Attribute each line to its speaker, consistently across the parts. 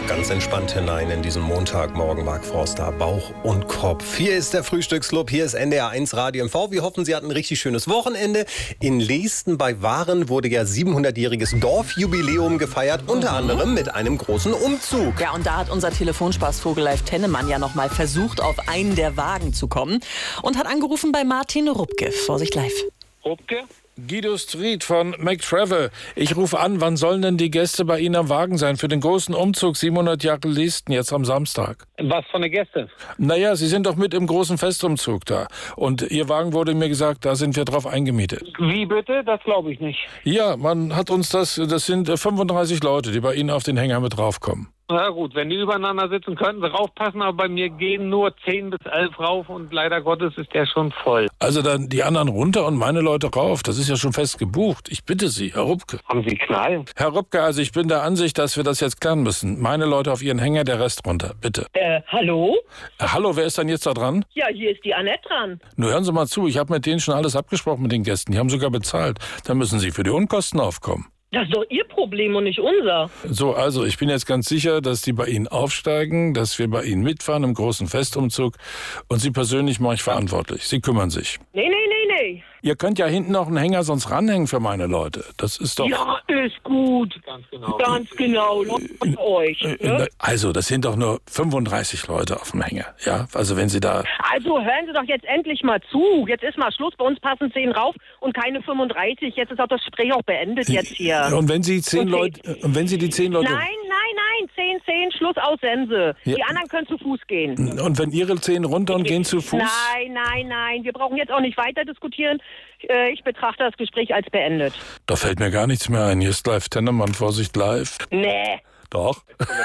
Speaker 1: ganz entspannt hinein in diesen Montagmorgen, Mark Forster, Bauch und Kopf. Hier ist der Frühstücksclub, hier ist NDR 1 Radio MV. Wir hoffen, Sie hatten ein richtig schönes Wochenende. In Leesten bei Waren wurde ja 700-jähriges Dorfjubiläum gefeiert, unter anderem mit einem großen Umzug.
Speaker 2: Ja, und da hat unser Telefonspaßvogel Live Tennemann ja noch mal versucht, auf einen der Wagen zu kommen und hat angerufen bei Martin Rupke. Vorsicht live.
Speaker 3: Rupke?
Speaker 4: Guido Street von McTravel. Ich rufe an, wann sollen denn die Gäste bei Ihnen am Wagen sein für den großen Umzug 700 Jahre Leesten jetzt am Samstag?
Speaker 3: Was von den Gästen?
Speaker 4: Naja, Sie sind doch mit im großen Festumzug da. Und Ihr Wagen wurde mir gesagt, da sind wir drauf eingemietet.
Speaker 3: Wie bitte? Das glaube ich nicht.
Speaker 4: Ja, man hat uns das sind 35 Leute, die bei Ihnen auf den Hänger mit draufkommen.
Speaker 3: Na gut, wenn die übereinander sitzen, könnten sie raufpassen, aber bei mir gehen nur 10 bis 11 rauf und leider Gottes ist der schon voll.
Speaker 4: Also dann die anderen runter und meine Leute rauf. Das ist ja schon fest gebucht. Ich bitte Sie, Herr Rupke.
Speaker 3: Haben Sie Knall?
Speaker 4: Herr Rupke, also ich bin der Ansicht, dass wir das jetzt klären müssen. Meine Leute auf Ihren Hänger, der Rest runter, bitte.
Speaker 5: Hallo?
Speaker 4: Hallo, wer ist denn jetzt da dran?
Speaker 5: Ja, hier ist die Annette dran.
Speaker 4: Nur hören Sie mal zu, ich habe mit denen schon alles abgesprochen mit den Gästen. Die haben sogar bezahlt. Dann müssen Sie für die Unkosten aufkommen.
Speaker 5: Das ist doch Ihr Problem und nicht unser.
Speaker 4: So, also ich bin jetzt ganz sicher, dass die bei Ihnen aufsteigen, dass wir bei Ihnen mitfahren im großen Festumzug und Sie persönlich mache ich verantwortlich. Sie kümmern sich.
Speaker 5: Nee.
Speaker 4: Ihr könnt ja hinten noch einen Hänger sonst ranhängen für meine Leute. Das ist doch...
Speaker 5: Ja, ist gut.
Speaker 3: Ganz genau.
Speaker 5: Ganz genau. Von euch. Ne?
Speaker 4: Also, das sind doch nur 35 Leute auf dem Hänger. Ja, also wenn Sie da...
Speaker 5: Also hören Sie doch jetzt endlich mal zu. Jetzt ist mal Schluss. Bei uns passen 10 rauf und keine 35. Jetzt ist auch das Gespräch auch beendet jetzt hier.
Speaker 4: Und wenn Sie 10 Leute... Und wenn Sie die 10 Leute...
Speaker 5: Nein. 10, Schluss aus Sense.
Speaker 4: Ja.
Speaker 5: Die anderen können zu Fuß gehen.
Speaker 4: Und wenn Ihre 10 runter und gehen zu Fuß...
Speaker 5: Nein. Wir brauchen jetzt auch nicht weiter diskutieren. Ich betrachte das Gespräch als beendet.
Speaker 4: Da fällt mir gar nichts mehr ein. Hier ist Live Tennemann, Vorsicht live.
Speaker 5: Nee.
Speaker 4: Doch.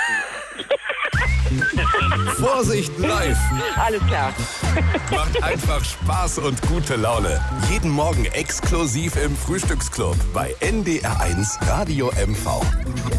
Speaker 6: Vorsicht live.
Speaker 5: Alles klar.
Speaker 6: Macht einfach Spaß und gute Laune. Jeden Morgen exklusiv im Frühstücksclub bei NDR 1 Radio MV.